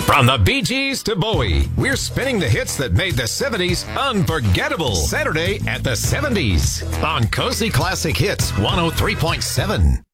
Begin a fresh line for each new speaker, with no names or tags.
From the Bee Gees to Bowie, we're spinning the hits that made the 70s unforgettable. Saturday at the 70s on Cozy Classic Hits 103.7.